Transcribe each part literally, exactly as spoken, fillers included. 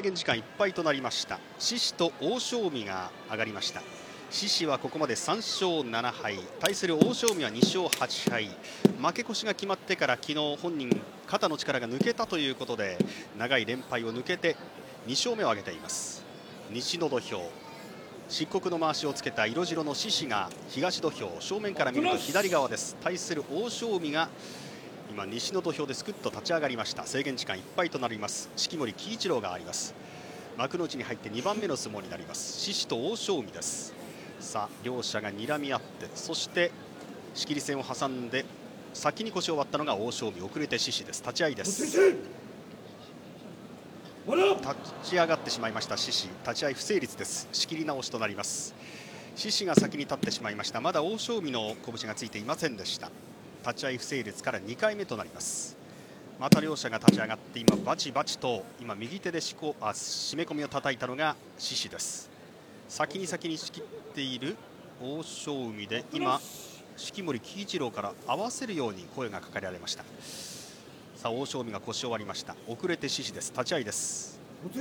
限時間いっぱいとなりました。獅子と欧勝海が上がりました。獅子はここまでさんしょうななはい対する欧勝海はにしょうはちはい。負け越しが決まってから昨日本人肩の力が抜けたということで長い連敗を抜けてに勝目を挙げています。西の土俵、漆黒のまわしをつけた色白の獅子が東土俵、正面から見ると左側です。対する欧勝海が今西の土俵ですくっと立ち上がりました。制限時間いっぱいとなります。式守鬼一郎があります。幕内に入ってにばんめの相撲になります。獅子と欧勝海です。さあ両者が睨み合って、そして仕切り線を挟んで先に腰を割ったのが欧勝海、遅れて獅子です。立ち合いです。立ち上がってしまいました獅子、立ち合い不成立です。仕切り直しとなります。獅子が先に立ってしまいました。まだ欧勝海の拳がついていませんでした。立ち合い不成立からにかいめとなります。また両者が立ち上がって今バチバチと今右手でしこあ締め込みを叩いたのが獅子です。先に先に仕切っている欧勝海で今式守鬼一郎から合わせるように声がかけられました。さあ欧勝海が腰を割りました。遅れて獅子です。立ち合いです。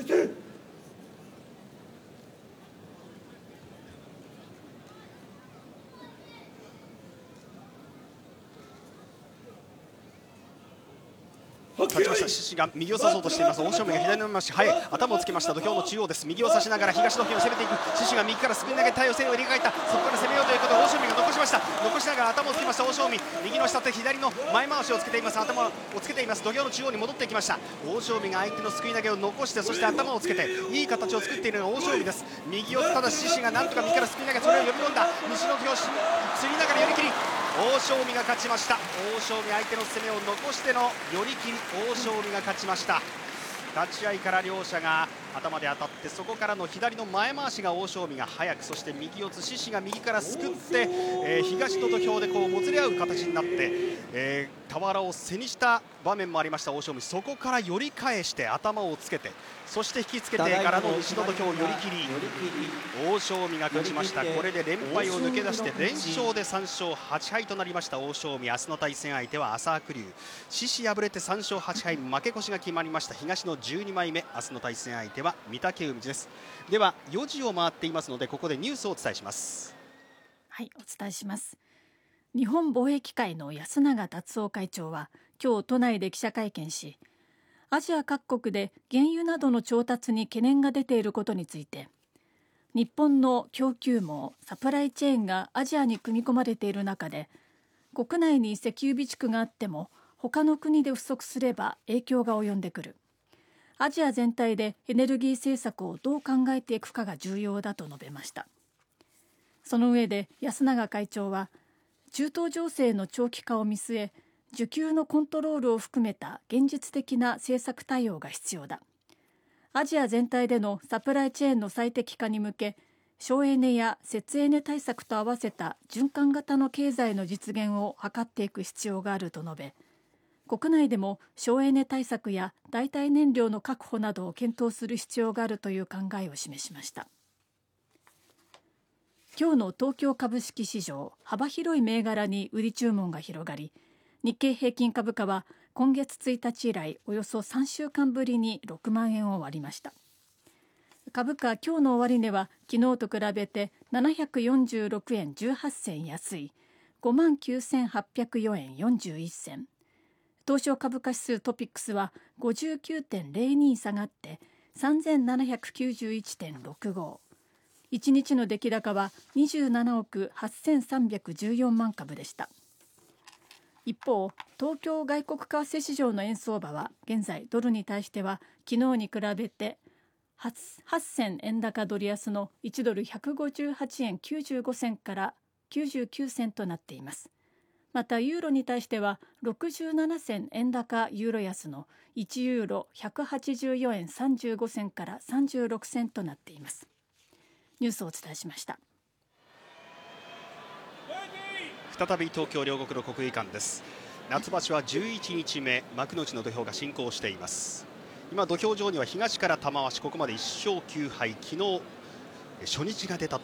立ちました。獅子が右を差そうとしています。欧勝海が左のまわし、はい、頭をつけました。土俵の中央です。右を差しながら東土俵を攻めていく。獅子が右からすくい投げ対応線を入れ替えた。そこから攻めようということで欧勝海が残しました。残しながら頭をつけました。欧勝海、右の下手左の前回しをつけています。頭をつけています。土俵の中央に戻ってきました。欧勝海が相手のすくい投げを残して、そして頭をつけていい形を作っているのが欧勝海です。右をただ獅子がなんとか右からすくい投げ、それを呼び込んだ。西の土俵つりながら寄り切り、欧勝海が勝ちました。欧勝海、相手の攻めを残しての寄り切り、欧勝海が勝ちました。立ち合いから両者が頭で当たって、そこからの左の前回しが欧勝海が早く、そして右四つ獅子が右からすくって、えー、東の土俵でこうもつれ合う形になって、えー、俵を背にした場面もありました欧勝海。そこから寄り返して頭をつけて、そして引きつけてからの西の土俵寄り切り、欧勝海が勝ちました。これで連敗を抜け出して連勝でさんしょうはちはいとなりました欧勝海。明日の対戦相手は朝白龍。獅子敗れてさんしょうはちはい、負け越しが決まりました東のじゅうにまいめ。明日の対戦相手は御嶽海です。ではよじを回っていますので、ここでニュースをお伝えします。 はい、お伝えします。日本貿易会の安永達夫会長は今日都内で記者会見し、アジア各国で原油などの調達に懸念が出ていることについて、日本の供給網サプライチェーンがアジアに組み込まれている中で、国内に石油備蓄があっても他の国で不足すれば影響が及んでくる。アジア全体でエネルギー政策をどう考えていくかが重要だと述べました。その上で安永会長は、中東情勢の長期化を見据え、需給のコントロールを含めた現実的な政策対応が必要だ。アジア全体でのサプライチェーンの最適化に向け、省エネや節エネ対策と合わせた循環型の経済の実現を図っていく必要があると述べ、国内でも省エネ対策や代替燃料の確保などを検討する必要があるという考えを示しました。今日の東京株式市場、幅広い銘柄に売り注文が広がり、日経平均株価は今月ついたち以来およそさんしゅうかんぶりにろくまんえんを割りました。株価今日の終値は昨日と比べてななひゃくよんじゅうろくえんじゅうはっせん安い ごまんきゅうせんはっぴゃくよえんよんじゅういっせん。東証株価指数トピックスは ごじゅうきゅうてんゼロに 下がって さんぜんななひゃくきゅうじゅういちてんろくご。いちにちの出来高はにじゅうななおくはっせんさんびゃくじゅうよんまんかぶでした。一方、東京外国為替市場の円相場は現在ドルに対しては昨日に比べてはっせんえん高ドル安のいちドルひゃくごじゅうはちえんきゅうじゅうごせんからきゅうじゅうきゅうせんとなっています。またユーロに対してはろくじゅうななせんえん高ユーロ安のいちユーロひゃくはちじゅうよえんさんじゅうごせんからさんじゅうろくせんとなっています。ニュースをお伝えしました。 再び東京両国の国技館です。夏場所はじゅういちにちめ、幕内の土俵が進行しています。今土俵上には東から玉鷲、ここまでいっしょうきゅうはい、昨日初日が出たと